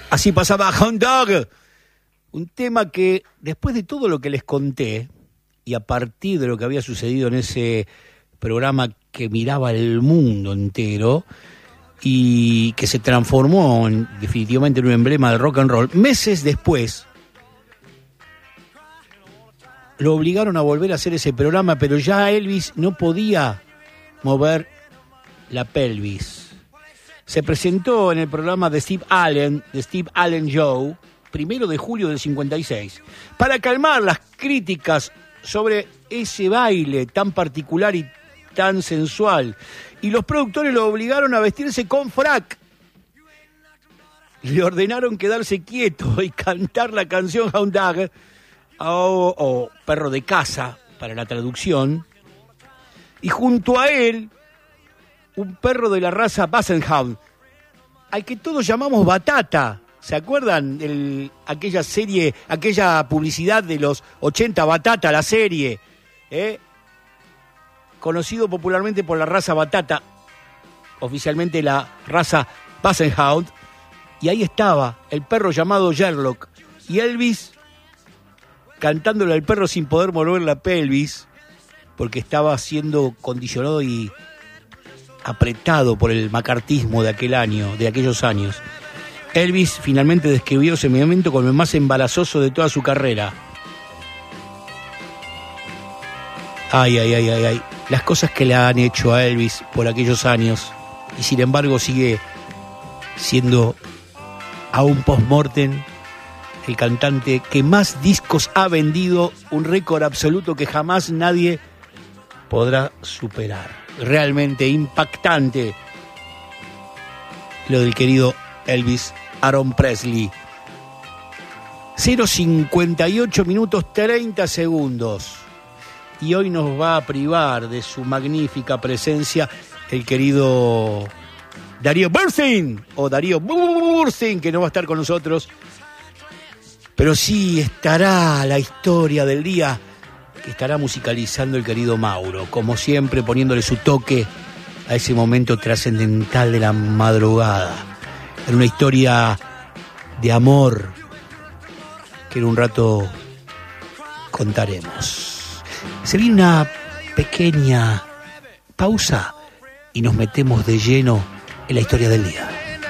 Así pasaba Hound Dog, un tema que después de todo lo que les conté y a partir de lo que había sucedido en ese programa que miraba el mundo entero y que se transformó definitivamente en un emblema del rock and roll, meses después lo obligaron a volver a hacer ese programa, pero ya Elvis no podía mover la pelvis. Se presentó en el programa de Steve Allen Show, 1 de julio del 56, para calmar las críticas sobre ese baile tan particular y tan sensual. Y los productores lo obligaron a vestirse con frac. Le ordenaron quedarse quieto y cantar la canción Hound Dog, o perro de casa, para la traducción. Y junto a él, un perro de la raza Bassenhound, al que todos llamamos Batata. ¿Se acuerdan de aquella serie, aquella publicidad de los 80, Batata, la serie? Conocido popularmente por la raza Batata, oficialmente la raza Bassenhound. Y ahí estaba el perro llamado Sherlock. Y Elvis cantándole al perro sin poder mover la pelvis, porque estaba siendo condicionado y apretado por el macartismo de aquellos años. Elvis finalmente describió ese momento como el más embarazoso de toda su carrera. Ay. Las cosas que le han hecho a Elvis por aquellos años, y sin embargo sigue siendo aún post-mortem el cantante que más discos ha vendido, un récord absoluto que jamás nadie podrá superar. Realmente impactante lo del querido Elvis Aaron Presley. 0:58 minutos 30 segundos. Y hoy nos va a privar de su magnífica presencia el querido Darío Bernstein, que no va a estar con nosotros, pero sí estará la historia del día que estará musicalizando el querido Mauro, como siempre poniéndole su toque a ese momento trascendental de la madrugada. Era una historia de amor que en un rato contaremos. Se viene una pequeña pausa y nos metemos de lleno en la historia del día.